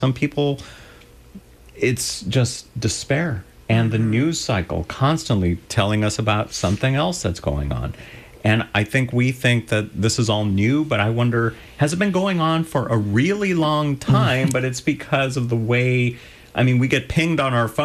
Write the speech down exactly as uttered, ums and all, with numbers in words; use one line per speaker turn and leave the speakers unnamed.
Some people, it's just despair. And the news cycle constantly telling us about something else that's going on. And I think we think that this is all new, but I wonder, has it been going on for a really long time? But it's because of the way, I mean, we get pinged on our phone.